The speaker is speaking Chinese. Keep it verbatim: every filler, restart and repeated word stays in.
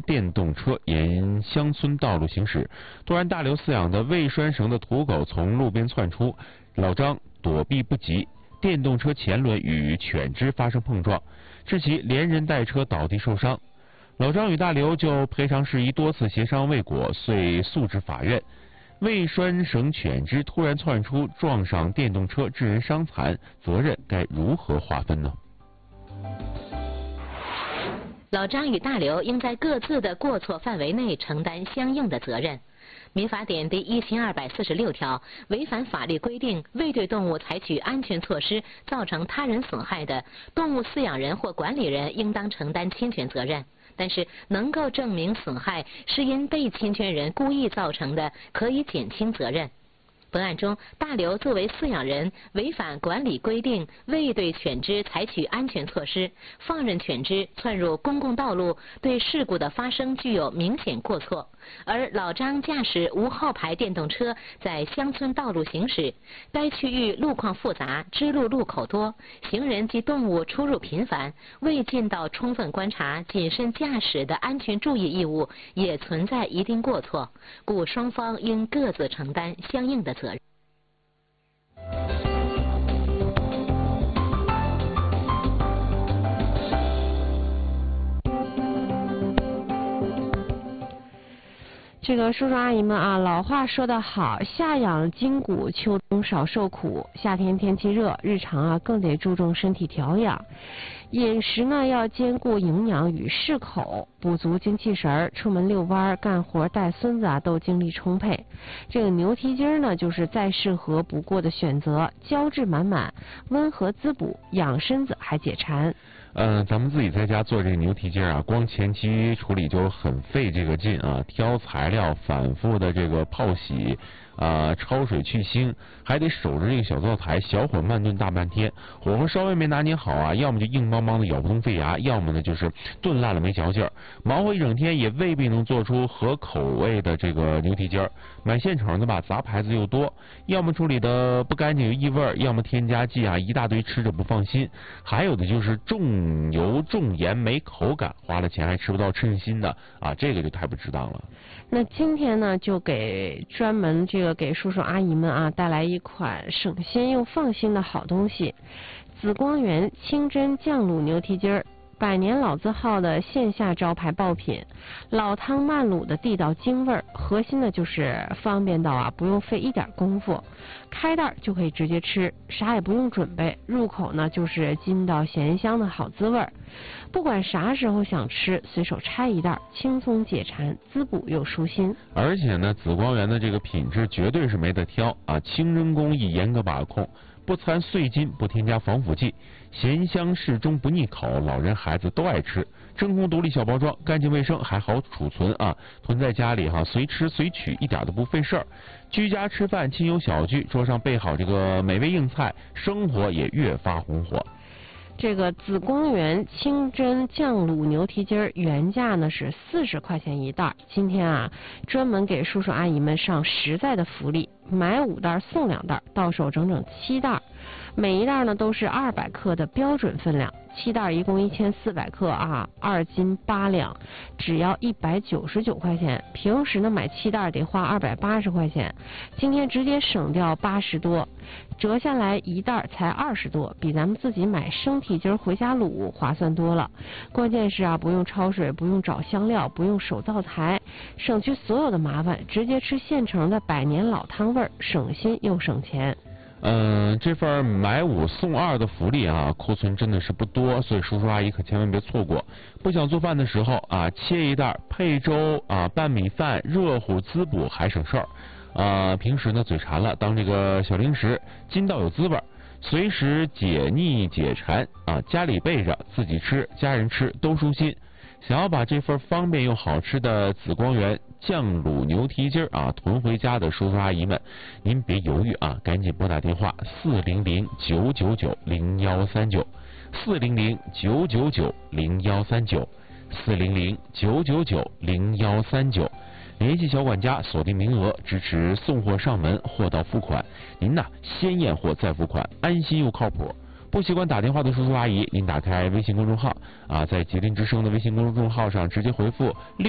电动车沿乡村道路行驶，突然大刘饲养的未拴绳的土狗从路边窜出，老张躲避不及，电动车前轮与犬只发生碰撞，致其连人带车倒地受伤。老张与大刘就赔偿事宜多次协商未果，遂诉至法院。未拴绳犬只突然窜出撞上电动车致人伤残，责任该如何划分呢？ 老张与大刘应在各自的过错范围内承担相应的责任。民法典第一千二百四十六条，违反法律规定未对动物采取安全措施，造成他人损害的，动物饲养人或管理人应当承担侵权责任。但是能够证明损害是因被侵权人故意造成的，可以减轻责任。本案中，大刘作为饲养人，违反管理规定，未对犬只采取安全措施，放任犬只窜入公共道路，对事故的发生具有明显过错。而老张驾驶无号牌电动车在乡村道路行驶，该区域路况复杂，支路路口多，行人及动物出入频繁，未尽到充分观察、谨慎驾驶的安全注意义务，也存在一定过错，故双方应各自承担相应的责任。 这个叔叔阿姨们啊，老话说得好，夏养筋骨，秋冬少受苦。夏天天气热，日常啊更得注重身体调养，饮食呢要兼顾营养与适口，补足精气神儿。出门遛弯、干活、带孙子啊，都精力充沛。这个牛蹄筋呢，就是再适合不过的选择，胶质满满，温和滋补，养身子还解馋。 嗯，咱们自己在家做这个牛蹄筋啊，光前期处理就很费这个劲啊，挑材料，反复的这个泡洗啊，焯水去腥，还得守着这个小灶台，小火慢炖大半天，火候稍微没拿捏好啊，要么就硬邦邦的咬不动肺牙，要么呢就是炖烂了没嚼劲儿，忙活一整天也未必能做出合口味的这个牛蹄筋儿。买现成的吧，杂牌子又多，要么处理的不干净有异味，要么添加剂啊一大堆，吃着不放心，还有的就是重油重盐没口感，花了钱还吃不到称心的啊，这个就太不值当了。 那今天呢，就给专门这个给叔叔阿姨们啊带来一款省心又放心的好东西——紫光园清真酱卤牛蹄筋儿。百年老字号的线下招牌爆品，老汤慢卤的地道京味儿，核心的就是方便到啊不用费一点功夫，开袋就可以直接吃，啥也不用准备，入口呢就是筋道咸香的好滋味儿。不管啥时候想吃，随手拆一袋，轻松解馋，滋补又舒心。 而且呢，紫光园的这个品质绝对是没得挑啊，清蒸工艺严格把控，不掺碎筋，不添加防腐剂，咸香适中不腻口，老人孩子都爱吃。真空独立小包装，干净卫生，还好储存啊，囤在家里哈，随吃随取，一点都不费事儿。居家吃饭，亲友小聚，桌上备好这个美味硬菜，生活也越发红火。 这个紫光园清真酱卤牛蹄筋儿原价呢是四十块钱一袋，今天啊专门给叔叔阿姨们上实在的福利，买五袋送两袋，到手整整七袋，每一袋呢都是二百克的标准分量，七袋一共一千四百克啊，二斤八两，只要一百九十九块钱。平时呢买七袋得花二百八十块钱，今天直接省掉八十多，折下来一袋才二十多，比咱们自己买生蹄筋回家卤划算多了。关键是啊，不用焯水，不用找香料，不用守灶台，省去所有的麻烦，直接吃现成的百年老汤味儿，省心又省钱。 嗯，这份买五送二的福利啊，库存真的是不多，所以叔叔阿姨可千万别错过。不想做饭的时候啊，切一袋配粥啊，拌米饭，热乎滋补还省事儿。啊，平时呢嘴馋了，当这个小零食，筋道有滋味，随时解腻解馋啊，家里备着，自己吃，家人吃都舒心。想要把这份方便又好吃的紫光园酱卤牛蹄筋啊囤回家的叔叔阿姨们，您别犹豫啊，赶紧拨打电话四零零九九九零幺三九，四零零九九九零幺三九，四零零九九九零幺三九，联系小管家锁定名额，支持送货上门，货到付款。您呐，先验货再付款，安心又靠谱。不习惯打电话的叔叔阿姨，您打开微信公众号啊，在吉林之声的微信公众号上直接回复六。